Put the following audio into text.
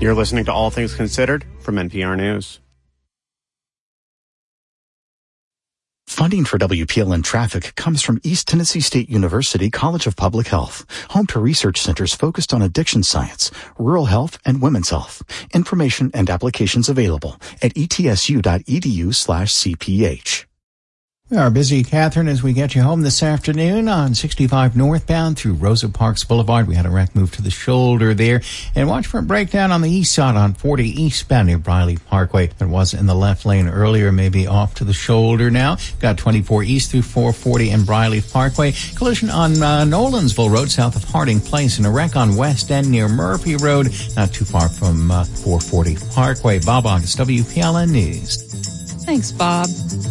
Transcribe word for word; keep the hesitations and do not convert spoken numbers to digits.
You're listening to All Things Considered from N P R News. Funding for W P L N Traffic comes from East Tennessee State University College of Public Health, home to research centers focused on addiction science, rural health, and women's health. Information and applications available at etsu.edu slash CPH. We are busy, Catherine, as we get you home this afternoon on sixty-five northbound through Rosa Parks Boulevard. We had a wreck move to the shoulder there. And watch for a breakdown on the east side on forty eastbound near Briley Parkway. There was in the left lane earlier, maybe off to the shoulder now. Got twenty-four east through four forty and Briley Parkway. Collision on uh, Nolansville Road south of Harding Place, and a wreck on West End near Murphy Road, not too far from uh, four forty Parkway. Bob August, W P L N News. Thanks, Bob.